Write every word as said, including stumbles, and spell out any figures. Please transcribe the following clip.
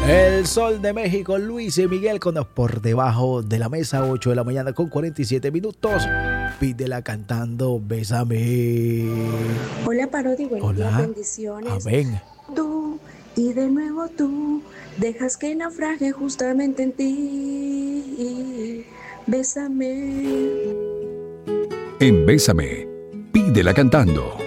El Sol de México, Luis y Miguel con Por Debajo de la Mesa, ocho de la mañana con cuarenta y siete minutos. Pídela cantando Bésame. Hola Parodi, buenos días, Hola. bendiciones. Amén. Tú y de nuevo tú dejas que naufrague justamente en ti. Bésame. En Bésame, pídela cantando.